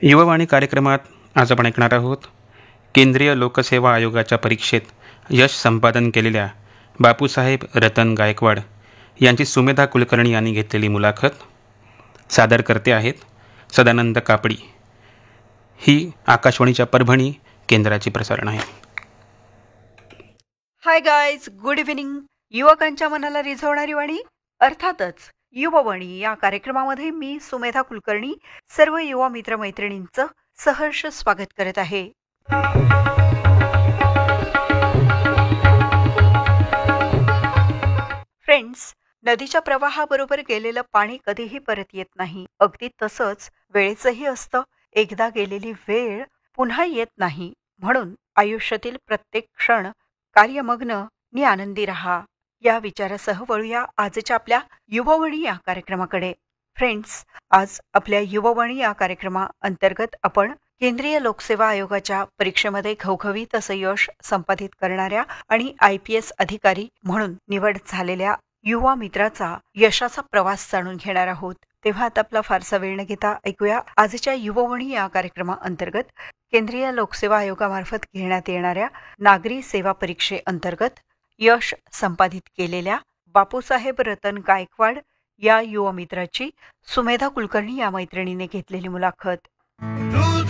युववाणी कार्यक्रमात आज आपण ऐकणार आहोत केंद्रीय लोकसेवा आयोगाच्या परीक्षेत यश संपादन केलेल्या बापूसाहेब रतन गायकवाड यांची सुमेधा कुलकर्णी यांनी घेतलेली मुलाखत. सादर करते आहेत सदानंद कापडी. ही आकाशवाणीच्या परभणी केंद्राची प्रसारण आहे. Hi guys, good evening. युवकांच्या मनाला रिझवणारी वाणी, अर्थातच युववाणी या कार्यक्रमामध्ये मी सुमेधा कुलकर्णी सर्व युवा मित्रमैत्रिणींचं सहर्ष स्वागत करत आहे. फ्रेंड्स, नदीच्या प्रवाहाबरोबर गेलेलं पाणी कधीही परत येत नाही. अगदी तसंच वेळेचंही असतं. एकदा गेलेली वेळ पुन्हा येत नाही. म्हणून आयुष्यातील प्रत्येक क्षण कार्यमग्न नि आनंदी रहा, या विचारासह वळूया आजच्या आपल्या युववाणी या कार्यक्रमाकडे. फ्रेंड्स, आज आपल्या युववाणी या कार्यक्रमाअंतर्गत आपण केंद्रीय लोकसेवा आयोगाच्या परीक्षेमध्ये घवघवीत असं यश संपादित करणाऱ्या आणि IPS अधिकारी म्हणून निवड झालेल्या युवा मित्राचा यशाचा प्रवास जाणून घेणार आहोत. तेव्हा आता आपला फारसा वेळ न घेता ऐकूया आजच्या युववाणी या कार्यक्रमाअंतर्गत केंद्रीय लोकसेवा आयोगामार्फत घेण्यात येणाऱ्या नागरी सेवा परीक्षेअंतर्गत यश संपादित केलेल्या बापूसाहेब रतन गायकवाड या युवा मित्राची सुमेधा कुलकर्णी या मैत्रिणीने घेतलेली मुलाखत.